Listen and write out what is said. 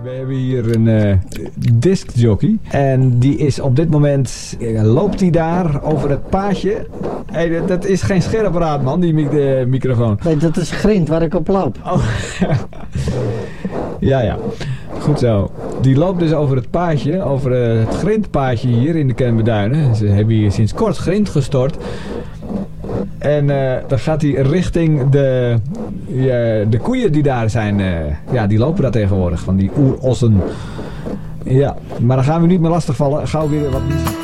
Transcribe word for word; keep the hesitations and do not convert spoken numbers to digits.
We hebben hier een uh, discjockey. En die is op dit moment... Uh, loopt hij daar over het paadje. Hey, dat, dat is geen scheerapparaat, man, die uh, microfoon. Nee, dat is grind waar ik op loop. Oh. ja, ja. Goed zo. Die loopt dus over het paadje. Over uh, het grindpaadje hier in de Kennemerduinen. Ze hebben hier sinds kort grind gestort. En uh, dan gaat hij richting de, uh, de koeien die daar zijn. Uh, ja, die lopen daar tegenwoordig. Van die oerossen. Ja, maar dan gaan we niet meer lastigvallen. Gauw weer wat nieuws.